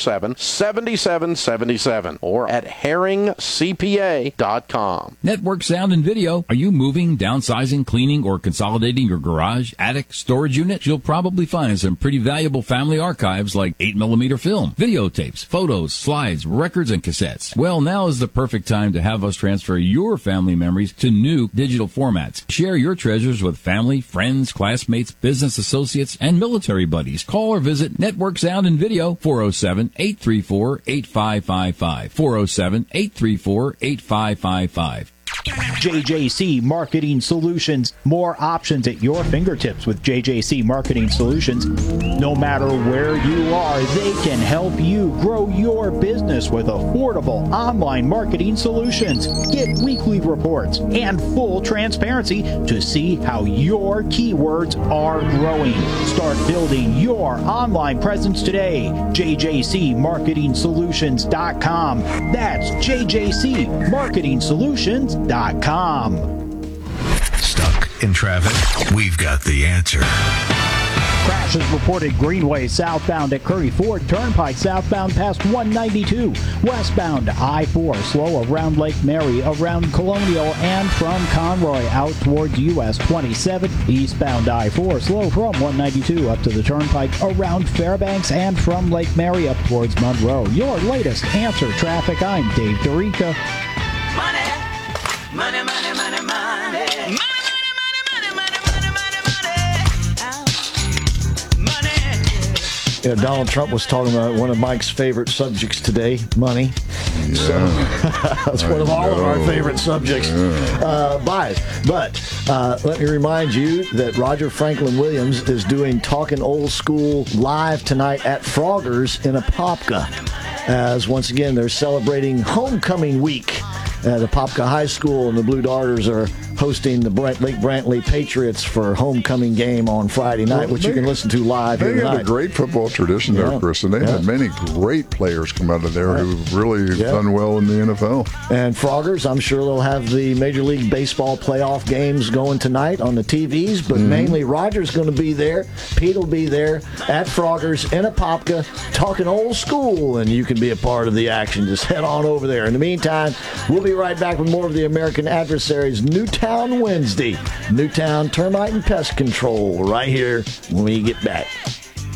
847-7777 or at herringcpa.com. Network Sound and Video. Are you moving, downsizing, cleaning, or consolidating your garage, attic, storage unit? You'll probably find some pretty valuable family archives like 8mm film, videotapes, photos, slides, records, and cassettes. Well, now is the perfect time to have us transfer your family memories to new digital formats. Share your treasures with family, friends, classmates, business associates, and military buddies. Call or visit Network Sound and Video, 407-834-8555, 407-834-8555. JJC Marketing Solutions. More options at your fingertips with JJC Marketing Solutions. No matter where you are, they can help you grow your business with affordable online marketing solutions. Get weekly reports and full transparency to see how your keywords are growing. Start building your online presence today. JJCMarketingSolutions.com. That's JJCMarketingSolutions.com. Stuck in traffic? We've got the answer. Crashes reported Greenway southbound at Curry Ford Turnpike southbound past 192. Westbound I-4 slow around Lake Mary, around Colonial, and from Conroy out towards US 27. Eastbound I-4 slow from 192 up to the Turnpike, around Fairbanks, and from Lake Mary up towards Monroe. Your latest answer traffic. I'm Dave Dorica. Money, money, money, money, money. Yeah, Donald Trump was talking about one of Mike's favorite subjects today, money. Yeah. So that's one of all of our favorite subjects. But let me remind you that Roger Franklin Williams is doing Talking Old School live tonight at Frogger's in Apopka, as once again they're celebrating homecoming week at Apopka High School, and the Blue Darters are hosting the Lake Brantley Patriots for homecoming game on Friday night, which you can listen to live here tonight. They have a great football tradition there, Chris, and they had many great players come out of there who've really done well in the NFL. And Froggers, I'm sure they'll have the Major League Baseball playoff games going tonight on the TVs, but mainly Roger's going to be there. Pete will be there at Froggers in Apopka, talking old school, and you can be a part of the action. Just head on over there. In the meantime, we'll be right back with more of the American Adversaries Newtown Wednesday. Newtown Termite and Pest Control right here when we get back.